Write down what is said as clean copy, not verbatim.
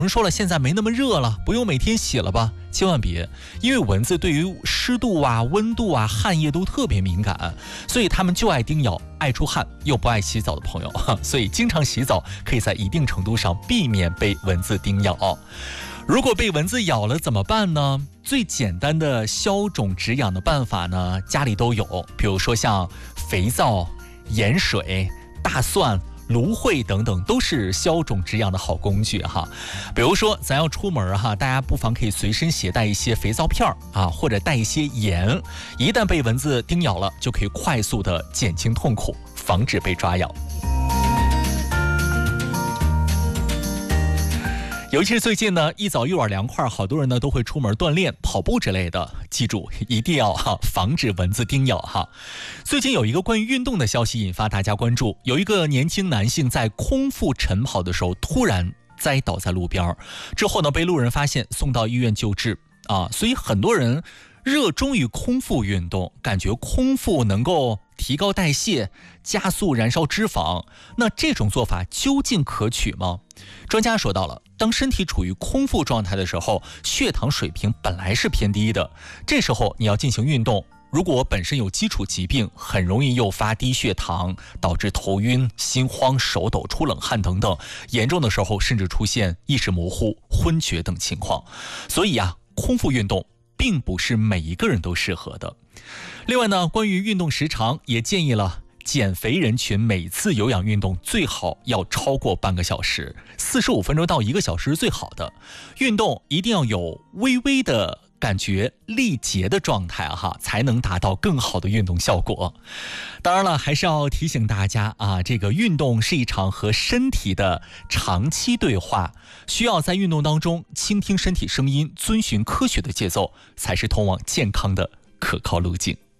有人说了，现在没那么热了，不用每天洗了吧？千万别，因为蚊子对于湿度啊、温度啊、汗液都特别敏感，所以它们就爱叮咬爱出汗又不爱洗澡的朋友，所以经常洗澡可以在一定程度上避免被蚊子叮咬。如果被蚊子咬了怎么办呢？最简单的消肿止痒的办法呢，家里都有，比如说像肥皂、盐水、大蒜、芦荟等等都是消肿止痒的好工具哈。比如说咱要出门哈，大家不妨可以随身携带一些肥皂片啊，或者带一些盐，一旦被蚊子叮咬了，就可以快速的减轻痛苦，防止被抓咬。尤其是最近呢，一早一碗凉快，好多人呢都会出门锻炼、跑步之类的。记住，一定要防止蚊子叮咬哈。最近有一个关于运动的消息引发大家关注，有一个年轻男性在空腹晨跑的时候突然栽倒在路边，之后呢被路人发现，送到医院救治啊。所以很多人热衷于空腹运动，感觉空腹能够提高代谢，加速燃烧脂肪。那这种做法究竟可取吗？专家说到了，当身体处于空腹状态的时候，血糖水平本来是偏低的，这时候你要进行运动，如果本身有基础疾病，很容易诱发低血糖，导致头晕、心慌、手抖、出冷汗等等，严重的时候甚至出现意识模糊、昏厥等情况。所以空腹运动并不是每一个人都适合的。另外呢，关于运动时长也建议了，减肥人群每次有氧运动最好要超过半个小时，45分钟到1个小时是最好的。运动一定要有微微的感觉力竭的状态才能达到更好的运动效果。当然了，还是要提醒大家这个运动是一场和身体的长期对话，需要在运动当中倾听身体声音，遵循科学的节奏，才是通往健康的可靠路径。